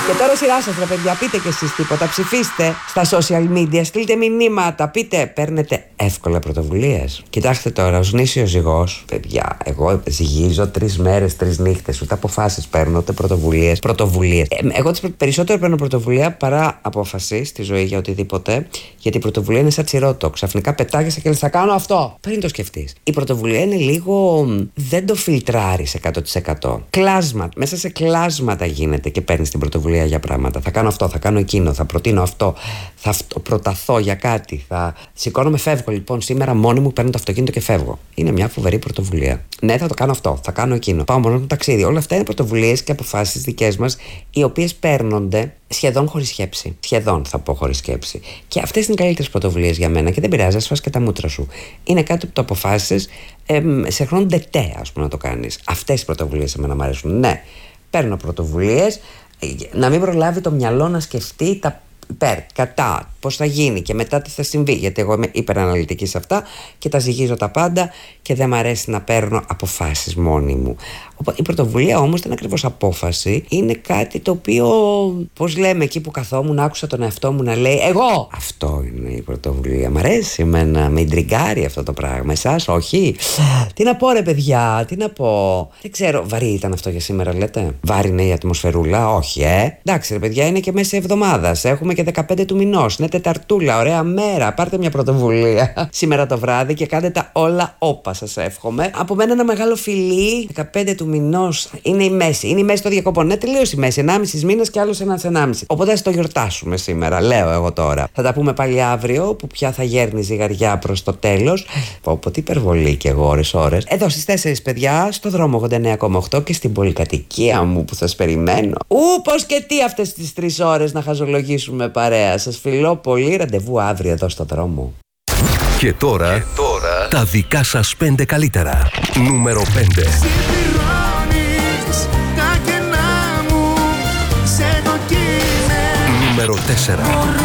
Και τώρα σειρά σας ρε παιδιά, πείτε κι εσείς τίποτα. Ψηφίστε στα social media, στείλτε μηνύματα, πείτε. Παίρνετε εύκολα πρωτοβουλίες. Κοιτάξτε τώρα, ως νήσιος ζυγός, παιδιά, εγώ ζυγίζω 3 μέρες, 3 νύχτες. Ούτε αποφάσεις παίρνω, ούτε πρωτοβουλίες. Εγώ περισσότερο παίρνω πρωτοβουλία παρά απόφαση στη ζωή για οτιδήποτε. Γιατί η πρωτοβουλία είναι σαν τσιρότο. Ξαφνικά πετάγεσαι και λες θα κάνω αυτό. Πριν το σκεφτείς. Η πρωτοβουλία είναι λίγο. Δεν το φιλτράρεις 100%. Κλάσματα. Μέσα σε κλάσματα γίνεται και παίρνεις την πρωτοβουλία για πράγματα. Θα κάνω αυτό, θα κάνω εκείνο, θα προτείνω αυτό. Θα προταθώ για κάτι. Θα σηκώνομαι, φεύγω λοιπόν σήμερα μόνη μου, παίρνω το αυτοκίνητο και φεύγω. Είναι μια φοβερή πρωτοβουλία. Ναι, θα το κάνω αυτό, θα κάνω εκείνο. Πάω μόνο μου ταξίδι. Όλα αυτά είναι πρωτοβουλίες και αποφάσεις δικές μας, οι οποίες παίρνονται σχεδόν χωρίς σκέψη. Σχεδόν θα πω χωρίς σκέψη. Και αυτές είναι οι καλύτερες πρωτοβουλίες για μένα και δεν πειράζει, ας φας και τα μούτρα σου. Είναι κάτι που το αποφάσισες σε χρόνο ντετέ, ας πούμε, να το κάνεις. Αυτές οι πρωτοβουλίες εμένα μου αρέσουν. Ναι, παίρνω πρωτοβουλίες, να μην προλάβει το μυαλό να σκεφτεί τα υπέρ, κατά, πώς θα γίνει και μετά τι θα συμβεί. Γιατί εγώ είμαι υπεραναλυτική σε αυτά και τα ζυγίζω τα πάντα και δεν μ' αρέσει να παίρνω αποφάσεις μόνη μου. Η πρωτοβουλία όμως δεν είναι ακριβώς απόφαση. Είναι κάτι το οποίο, πώς λέμε, εκεί που καθόμουν, άκουσα τον εαυτό μου να λέει εγώ. Αυτό είναι η πρωτοβουλία. Μ' αρέσει εμένα, με ιντριγκάρει αυτό το πράγμα. Εσάς, όχι. Τι να πω, ρε παιδιά, τι να πω. Δεν ξέρω, βαρύ ήταν αυτό για σήμερα, λέτε. Βάρη είναι η ατμοσφαιρούλα, όχι, Εντάξει, ρε παιδιά, είναι και μέσα εβδομάδα. Έχουμε και 15 του μηνός. Είναι Τεταρτούλα, ωραία μέρα. Πάρτε μια πρωτοβουλία σήμερα το βράδυ και κάντε τα όλα όπα, σας εύχομαι. Από μένα ένα μεγάλο φιλί. 15 του μηνός είναι η μέση. Είναι η μέση των διακοπών. Ναι, τελείωσε η μέση. 1,5 μήνας και άλλος 1,5. Οπότε ας το γιορτάσουμε σήμερα, λέω εγώ τώρα. Θα τα πούμε πάλι αύριο που πια θα γέρνει ζυγαριά προς το τέλος. Πω, τι υπερβολή κι εγώ ώρες. Εδώ στις 4 παιδιά, στο δρόμο 89,8 και στην πολυκατοικία μου που σας περιμένω. Πώς και τι αυτές τις 3 ώρες να χαζολογήσουμε παρέα. Σας φιλώ πολύ. Ραντεβού αύριο εδώ στο δρόμο. Και τώρα τα δικά σας 5 καλύτερα. Νούμερο 5. Νούμερο 4.